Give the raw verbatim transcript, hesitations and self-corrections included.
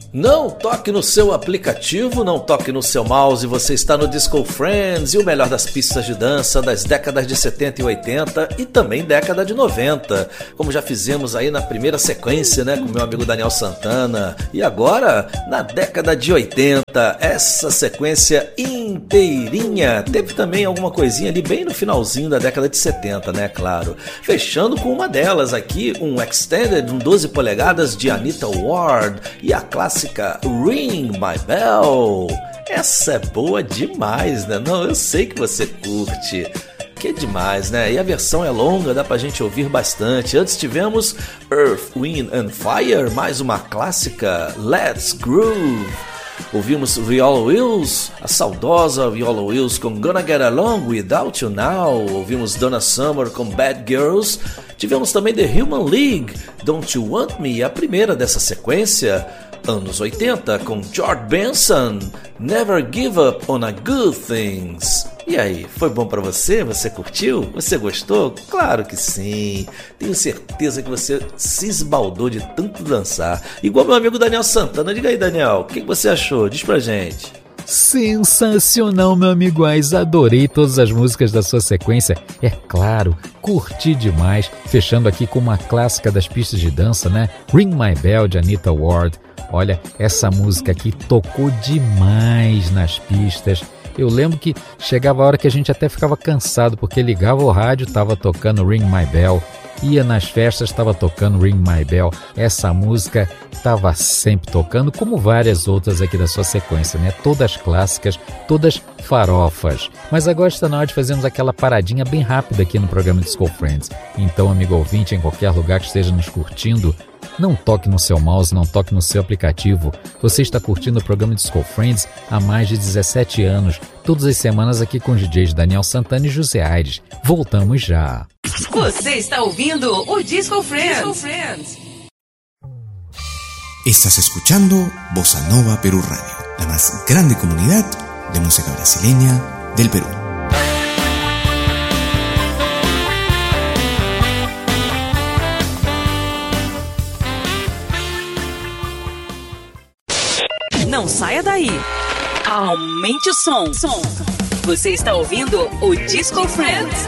Não toque no seu aplicativo, não toque no seu mouse, você está no Disco Friends e o melhor das pistas de dança das décadas de setenta e oitenta e também década de noventa, como já fizemos aí na primeira sequência, né, com meu amigo Daniel Santana. E agora, na década de oitenta, essa sequência inteirinha. Teve também alguma coisinha ali bem no finalzinho da década de setenta, né, claro. Fechando com uma delas aqui, um Extended, um doze polegadas de Anita Ward e a clássica Ring My Bell. Essa é boa demais, né? Não, eu sei que você curte. Que é demais, né? E a versão é longa, dá pra gente ouvir bastante. Antes tivemos Earth, Wind and Fire, mais uma clássica, Let's Groove. Ouvimos Viola Wills, a saudosa Viola Wills com Gonna Get Along Without You Now. Ouvimos Donna Summer com Bad Girls. Tivemos também The Human League, Don't You Want Me, a primeira dessa sequência. Anos oitenta com George Benson, Never Give Up on a Good Things. E aí, foi bom pra você? Você curtiu? Você gostou? Claro que sim. Tenho certeza que você se esbaldou de tanto dançar. Igual meu amigo Daniel Santana. Diga aí, Daniel, o que você achou? Diz pra gente. Sensacional, meu amigo Ais. Adorei todas as músicas da sua sequência. É claro, curti demais. Fechando aqui com uma clássica das pistas de dança, né? Ring My Bell, de Anita Ward. Olha, essa música aqui tocou demais nas pistas. Eu lembro que chegava a hora que a gente até ficava cansado, porque ligava o rádio, estava tocando Ring My Bell, ia nas festas, estava tocando Ring My Bell. Essa música estava sempre tocando, como várias outras aqui da sua sequência, né? Todas clássicas, todas farofas. Mas agora está na hora de fazermos aquela paradinha bem rápida aqui no programa Disco Friends. Então, amigo ouvinte, em qualquer lugar que esteja nos curtindo, não toque no seu mouse, não toque no seu aplicativo. Você está curtindo o programa Disco Friends há mais de dezessete anos. Todas as semanas aqui com os D Js Daniel Santana e José Aires. Voltamos já. Você está ouvindo o Disco Friends. Disco Friends. Estás escuchando Bossa Nova Perú Radio, la más grande comunidad de música brasileña del Perú. Não saia daí. Aumente o som. som. Você está ouvindo o Disco Friends.